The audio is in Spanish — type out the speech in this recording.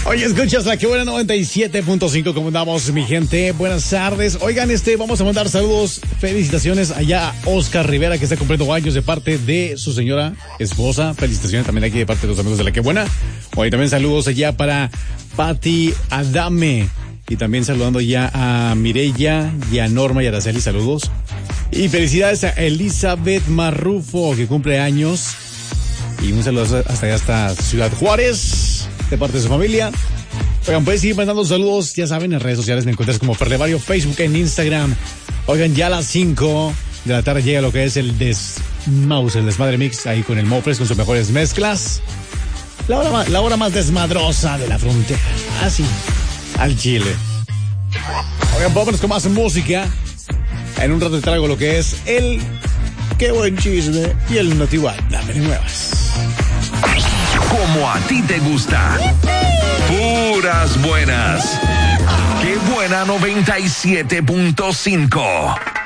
Oye, escuchas la que buena 97.5. ¿Cómo andamos, mi gente? Buenas tardes. Oigan, vamos a mandar saludos, felicitaciones allá a Oscar Rivera, que está cumpliendo años de parte de su señora esposa. Felicitaciones también aquí de parte de los amigos de la que buena. Oye, también saludos allá para Patti Adame. Y también saludando ya a Mireya y a Norma y a Araceli, saludos. Y felicidades a Elizabeth Marrufo, que cumple años. Y un saludo hasta allá, hasta Ciudad Juárez, de parte de su familia. Oigan, puedes seguir mandando saludos, ya saben, en redes sociales me encuentras como Perlevario, Facebook, en Instagram. Oigan, ya a las 5 de la tarde llega lo que es el Desmadre Mix, ahí con el Mofres, con sus mejores mezclas. La hora más desmadrosa de la frontera. Así, al Chile. Oigan, vámonos con más música. En un rato te traigo lo que es el Qué Buen Chisme y el Notigual. Dame nuevas. Como a ti te gusta. Puras buenas. Qué buena 97.5.